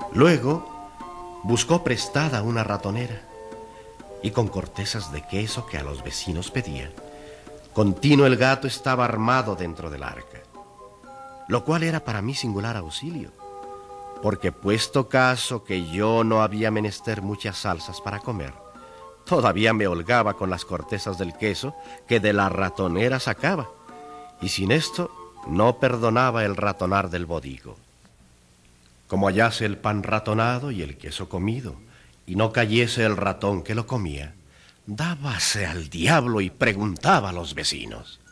Luego buscó prestada una ratonera y con cortezas de queso que a los vecinos pedía, continuo el gato estaba armado dentro del arca, lo cual era para mí singular auxilio, porque puesto caso que yo no había menester muchas salsas para comer, todavía me holgaba con las cortezas del queso que de la ratonera sacaba, y sin esto no perdonaba el ratonar del bodigo. Como hallase el pan ratonado y el queso comido, y no cayese el ratón que lo comía, dábase al diablo y preguntaba a los vecinos: